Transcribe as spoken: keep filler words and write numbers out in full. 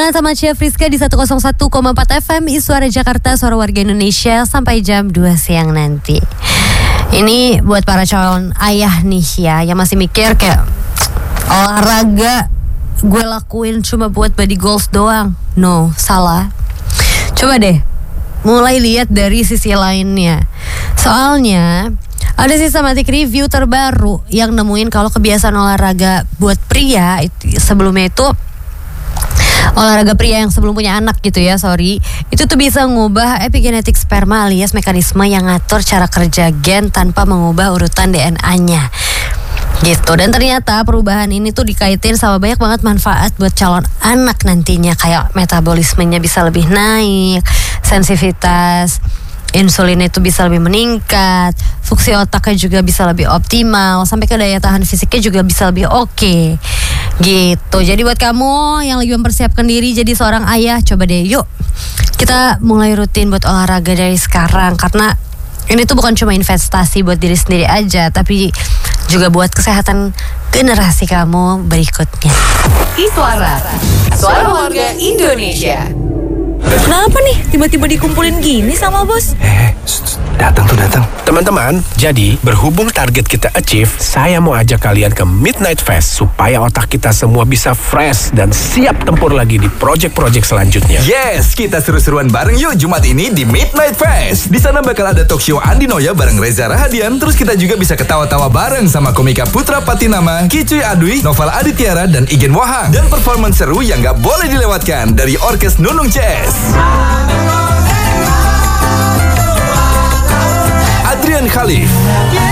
Barengan sama Cia Friska di seratus satu koma empat F M Suara Jakarta, suara warga Indonesia, sampai jam dua siang nanti. Ini buat para calon ayah nih ya, yang masih mikir kayak olahraga gue lakuin cuma buat body goals doang. No, salah. Coba deh mulai lihat dari sisi lainnya. Soalnya ada systematic review terbaru yang nemuin kalau kebiasaan olahraga buat pria itu, sebelumnya itu olahraga pria yang sebelum punya anak gitu ya, sorry, itu tuh bisa mengubah epigenetik sperma alias mekanisme yang ngatur cara kerja gen tanpa mengubah urutan D N A-nya gitu. Dan ternyata perubahan ini tuh dikaitin sama banyak banget manfaat buat calon anak nantinya, kayak metabolismenya bisa lebih naik, sensitivitas insulin itu bisa lebih meningkat, fungsi otaknya juga bisa lebih optimal, sampai ke daya tahan fisiknya juga bisa lebih oke okay. Gitu. Jadi buat kamu yang lagi mempersiapkan diri jadi seorang ayah, coba deh yuk kita mulai rutin buat olahraga dari sekarang, karena ini tuh bukan cuma investasi buat diri sendiri aja, tapi juga buat kesehatan generasi kamu berikutnya. Iswara, suara warga Indonesia. Kenapa nih tiba-tiba dikumpulin gini sama bos? Eh, datang tuh datang. Teman-teman, jadi berhubung target kita achieve, saya mau ajak kalian ke Midnight Fest supaya otak kita semua bisa fresh dan siap tempur lagi di project-project selanjutnya. Yes, kita seru-seruan bareng yuk Jumat ini di Midnight Fest. Di sana bakal ada talk show Andi Noya bareng Reza Rahadian. Terus kita juga bisa ketawa-tawa bareng sama komika Putra Patinama, Kicuy Adwi, Noval Aditya dan Igen Wahang. Dan performance seru yang gak boleh dilewatkan dari Orkes Nunung C S. Adrian Khalif,